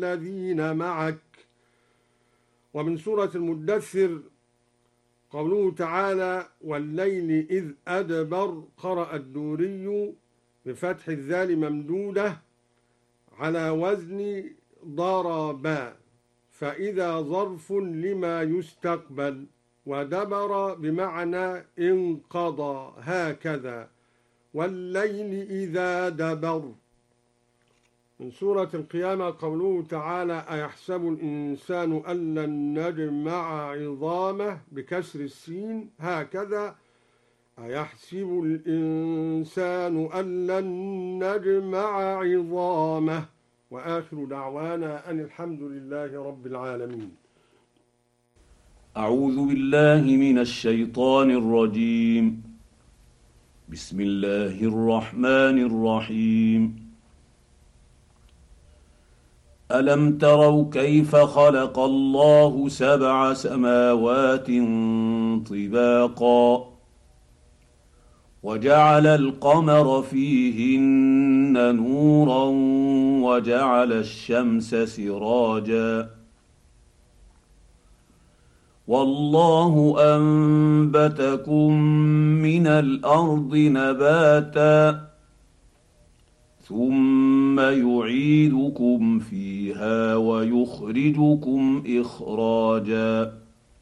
الذين معك. ومن سورة المدثر قوله تعالى: والليل إذ أدبر. قرأ الدوري بفتح الذال ممدودة على وزن ضرب، فإذا ظرف لما يستقبل، ودبر بمعنى انقضى، هكذا والليل إذا دبر. من سورة القيامة قوله تعالى: أيحسب الإنسان أن لن نجمع عظامه، بكسر السين، هكذا أيحسب الإنسان أن لن نجمع عظامه. وآخر دعوانا أن الحمد لله رب العالمين. أعوذ بالله من الشيطان الرجيم. بسم الله الرحمن الرحيم. ألم تروا كيف خلق الله 7 سماوات طباقا وجعل القمر فيهن نورا وجعل الشمس سراجا والله أنبتكم من الأرض نباتا ثم يعيدكم فيها ويخرجكم إخراجا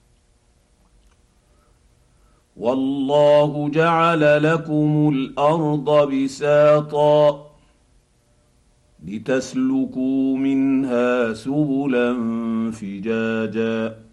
والله جعل لكم الأرض بساطا لتسلكوا منها سبلا فجاجا